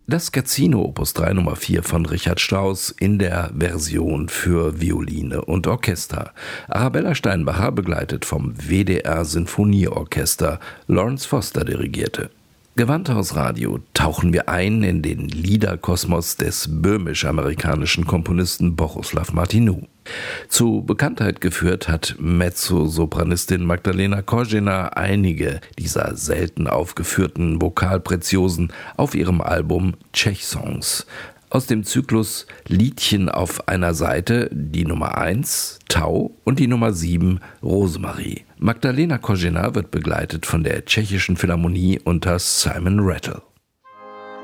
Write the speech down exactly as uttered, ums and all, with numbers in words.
Das Scherzino Opus drei Nummer vier von Richard Strauss in der Version für Violine und Orchester. Arabella Steinbacher, begleitet vom W D R Sinfonieorchester, Lawrence Foster dirigierte. Gewandhaus Radio tauchen wir ein in den Liederkosmos des böhmisch-amerikanischen Komponisten Bohuslav Martinu. Zu Bekanntheit geführt hat Mezzosopranistin Magdalena Korzena einige dieser selten aufgeführten Vokalpreziosen auf ihrem Album Czech-Songs. Aus dem Zyklus Liedchen auf einer Seite die Nummer eins, Tau, und die Nummer sieben, Rosemarie. Magdalena Korzena wird begleitet von der Tschechischen Philharmonie unter Simon Rattle.